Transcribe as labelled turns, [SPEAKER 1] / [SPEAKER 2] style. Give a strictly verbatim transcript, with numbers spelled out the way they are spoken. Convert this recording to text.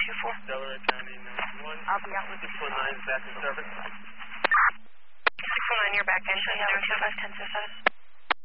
[SPEAKER 1] two four.
[SPEAKER 2] Delaware County nine one.
[SPEAKER 1] I'll be out with
[SPEAKER 2] six one nine back in service.
[SPEAKER 1] six one nine, you're back in. Showing zero two five ten zero seven.